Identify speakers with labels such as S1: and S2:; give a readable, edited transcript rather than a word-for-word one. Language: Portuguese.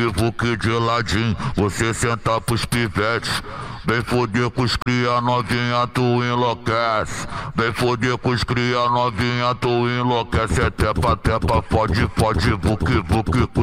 S1: vuque de ladinho, você senta pros pivetes. Vem foder com os cria novinha, tu enlouquece. Vem foder com os cria novinha, tu enlouquece. É tepa, tepa, pode, vuque, vuque.